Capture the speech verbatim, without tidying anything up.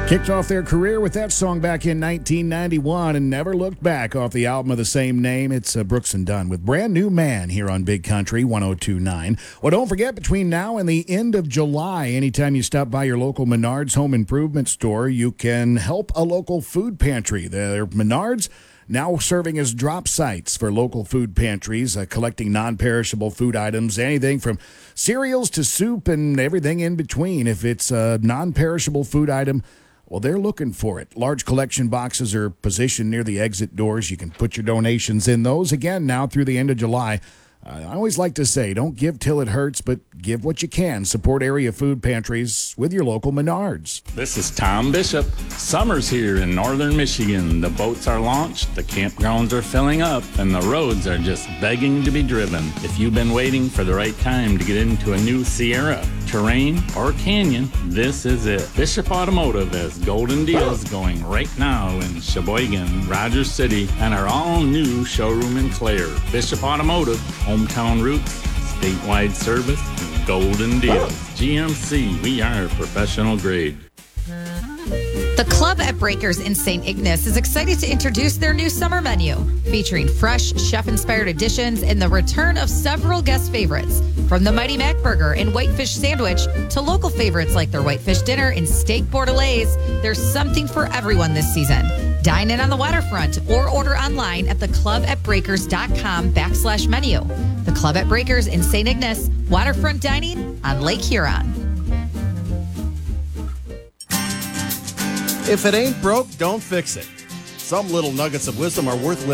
Kicked off their career with that song back in nineteen ninety-one and never looked back off the album of the same name. It's uh, Brooks and Dunn with Brand New Man here on Big Country one oh two point nine. Well, don't forget, between now and the end of July, anytime you stop by your local Menards home improvement store, you can help a local food pantry. They're Menards, now serving as drop sites for local food pantries, uh, collecting non-perishable food items, anything from cereals to soup and everything in between. If it's a non-perishable food item, well, they're looking for it. Large collection boxes are positioned near the exit doors. You can put your donations in those. Again, now through the end of July. Uh, I always like to say, don't give till it hurts, but give what you can. Support area food pantries with your local Menards. This is Tom Bishop. Summer's here in northern Michigan. The boats are launched, the campgrounds are filling up, and the roads are just begging to be driven. If you've been waiting for the right time to get into a new Sierra, Terrain, or Canyon, this is it. Bishop Automotive has golden deals going right now in Sheboygan, Rogers City, and our all-new showroom in Clare. Bishop Automotive, hometown roots, statewide service, and golden deals. G M C, we are professional grade. The Club at Breakers in Saint Ignace is excited to introduce their new summer menu, featuring fresh, chef-inspired additions and the return of several guest favorites. From the Mighty Mac Burger and Whitefish Sandwich to local favorites like their Whitefish Dinner and Steak Bordelaise, there's something for everyone this season. Dine in on the waterfront or order online at theclubatbreakers.com backslash menu. The Club at Breakers in Saint Ignace, waterfront dining on Lake Huron. If it ain't broke, don't fix it. Some little nuggets of wisdom are worth living.